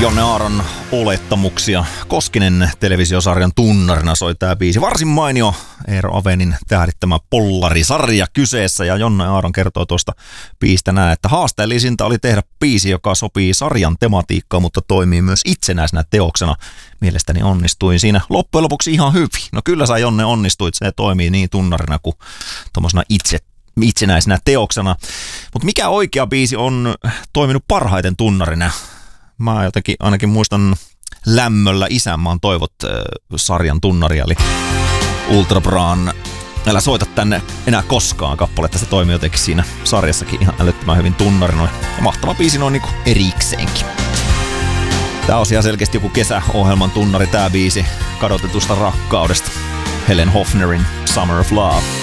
Jonne Aaron olettamuksia. Koskinen televisiosarjan tunnarina soi tää biisi. Varsin mainio Eero Avenin tähdittämä Pollari-sarja kyseessä. Ja Jonne Aaron kertoo tuosta biisistä näin, että haasteellisinta oli tehdä biisi, joka sopii sarjan tematiikkaan, mutta toimii myös itsenäisenä teoksena. Mielestäni onnistuin siinä loppujen lopuksi ihan hyvin. No kyllä sä Jonne onnistuit, se toimii niin tunnarina kuin tommosena itsenäisenä teoksena. Mutta mikä oikea biisi on toiminut parhaiten tunnarina? Mä jotenkin ainakin muistan lämmöllä Isänmaan toivot sarjan tunnaria, eli Ultra Braan Älä soita tänne enää koskaan kappaletta. Se toimii jotenkin siinä sarjassakin ihan älyttömän hyvin tunnarinoin. Ja mahtava biisi noin niinku erikseenkin. Tää on ihan selkeästi joku kesäohjelman tunnari tää biisi kadotetusta rakkaudesta. Helen Hofnerin Summer of Love.